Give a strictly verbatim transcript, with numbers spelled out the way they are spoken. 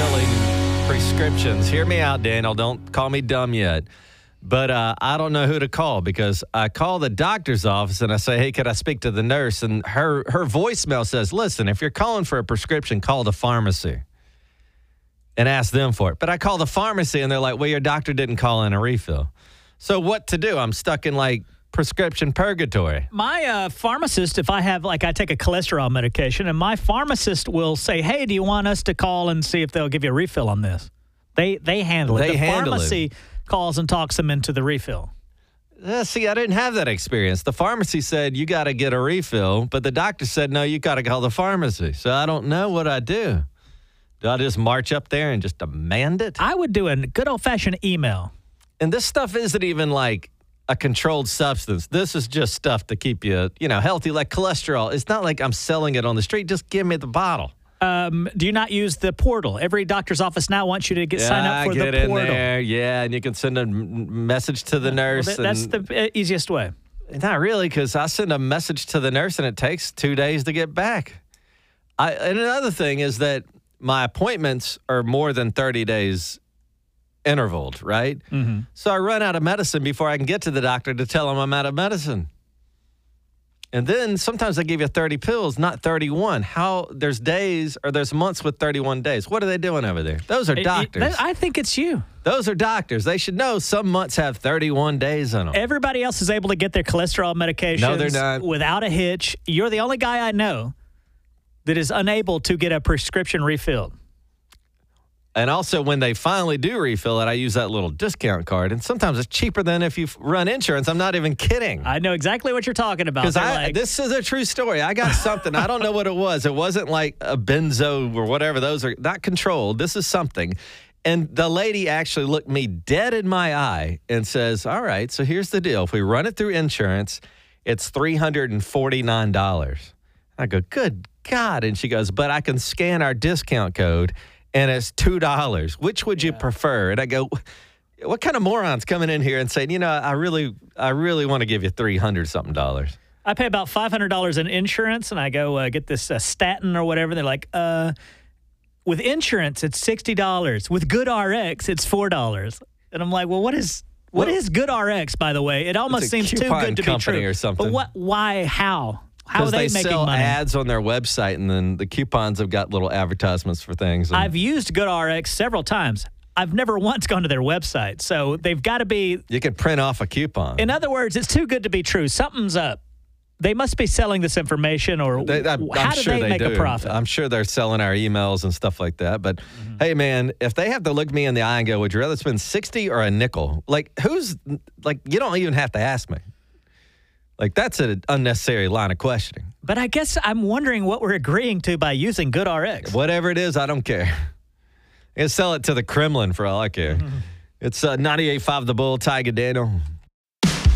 refilling prescriptions. Hear me out, Daniel. Don't call me dumb yet. But uh, I don't know who to call because I call the doctor's office and I say, hey, could I speak to the nurse? And her, her voicemail says, listen, if you're calling for a prescription, call the pharmacy and ask them for it. But I call the pharmacy and they're like, well, your doctor didn't call in a refill. So what to do? I'm stuck in like prescription purgatory. My uh, pharmacist, if I have, like, I take a cholesterol medication, and my pharmacist will say, hey, do you want us to call and see if they'll give you a refill on this? They they handle it. They the handle pharmacy it. calls and talks them into the refill. Uh, see, I didn't have that experience. The pharmacy said, you got to get a refill, but the doctor said, no, you got to call the pharmacy. So I don't know what I do. Do I just march up there and just demand it? I would do a good old-fashioned email. And this stuff isn't even like a controlled substance. This is just stuff to keep you, you know, healthy, like cholesterol. It's not like I'm selling it on the street. Just give me the bottle. Um, do you not use the portal? Every doctor's office now wants you to get yeah, sign up for get the in portal. There. Yeah, and you can send a m- message to the nurse. Well, that, that's and, the easiest way. Not really, because I send a message to the nurse and it takes two days to get back. I, and another thing is that my appointments are more than thirty days intervaled, right? Mm-hmm. So I run out of medicine before I can get to the doctor to tell him I'm out of medicine. And then sometimes they give you thirty pills, not thirty-one. How there's days or there's months with thirty-one days. What are they doing over there? Those are doctors. It, it, I think it's you. Those are doctors. They should know some months have thirty-one days in them. Everybody else is able to get their cholesterol medications No, they're not. without a hitch. You're the only guy I know that is unable to get a prescription refilled. And also, when they finally do refill it, I use that little discount card. And sometimes it's cheaper than if you run insurance. I'm not even kidding. I know exactly what you're talking about. Because like, this is a true story. I got something. I don't know what it was. It wasn't like a benzo or whatever. Those are not controlled. This is something. And the lady actually looked me dead in my eye and says, all right, so here's the deal. If we run it through insurance, it's three hundred forty-nine dollars. I go, good God. And she goes, but I can scan our discount code. And it's two dollars. Which would you yeah. prefer? And I go, what kind of morons coming in here and saying, you know, I really, I really want to give you three hundred something dollars. I pay about five hundred dollars in insurance, and I go uh, get this uh, statin or whatever. They're like, uh, with insurance, it's sixty dollars. With GoodRx, it's four dollars. And I'm like, well, what is what well, is GoodRx, by the way? It almost seems too good to be true. Or something. But what? Why? How? How are they, they making sell money? Ads on their website, and then the coupons have got little advertisements for things. And I've used GoodRx several times. I've never once gone to their website, so they've got to be. You can print off a coupon. In other words, it's too good to be true. Something's up. They must be selling this information, or they, I'm, how I'm do sure they, they make do. a profit? I'm sure they're selling our emails and stuff like that. But mm-hmm. hey, man, if they have to look me in the eye and go, "Would you rather spend sixty or a nickel?" Like, who's like, you don't even have to ask me. Like, that's an unnecessary line of questioning. But I guess I'm wondering what we're agreeing to by using GoodRx. Whatever it is, I don't care. I can sell it to the Kremlin for all I care. Mm-hmm. It's uh, ninety-eight point five The Bull, Tiger Daniel.